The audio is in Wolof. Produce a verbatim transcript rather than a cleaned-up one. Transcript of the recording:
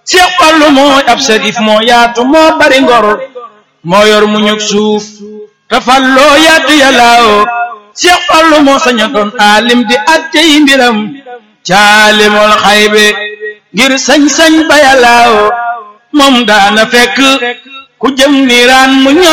Seex Fallu mooy ab sërif moo yaatu moo bari ngor moo yor mu ñug suuf te falloo yaatu yàllaaw Seex Fallu moo saña doon aalim di attey mbiram caalimul xaybe ngir sañ-sañ ba yàllaaw moom daana fekk ku jëm niiraan mu ñor